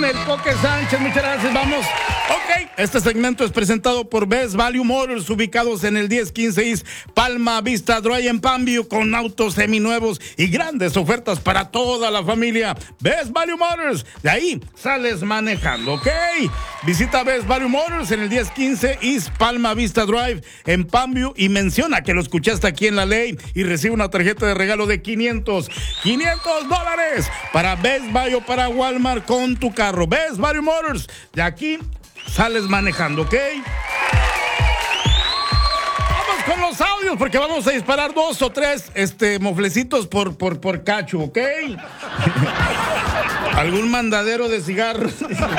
el Coque Sánchez, muchas gracias, vamos. Ok, este segmento es presentado por Best Value Motors, ubicados en el 1015 East Palma Vista Drive en Palmview, con autos seminuevos y grandes ofertas para toda la familia. Best Value Motors, de ahí sales manejando, ok. Visita Best Value Motors en el 1015 East Palma Vista Drive en Palmview y menciona que lo escuchaste aquí en La Ley y recibe una tarjeta de regalo de $500 para Best Buy o para Walmart con tu carro. Best Value Motors, de aquí sales manejando, ¿ok? Vamos con los audios porque vamos a disparar 2 o 3 moflecitos por cacho, ¿ok? Algún mandadero de cigarros.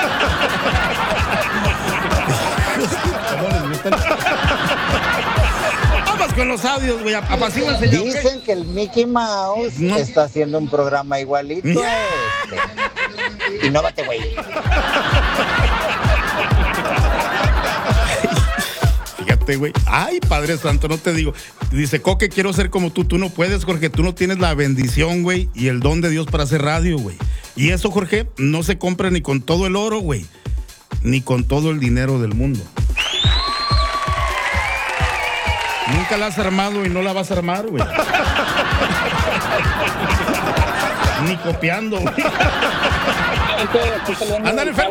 Vamos con los audios, güey. Apacíguense ya, ¿okay? Dicen que el Mickey Mouse está haciendo un programa igualito a este. Innovate, güey. Fíjate, güey. Ay, Padre Santo, no te digo. Dice, Coque, quiero ser como tú. Tú no puedes, Jorge. Tú no tienes la bendición, güey, y el don de Dios para hacer radio, güey. Y eso, Jorge, no se compra ni con todo el oro, güey. Ni con todo el dinero del mundo. Nunca la has armado y no la vas a armar, güey. Ni copiando, güey. Ándale,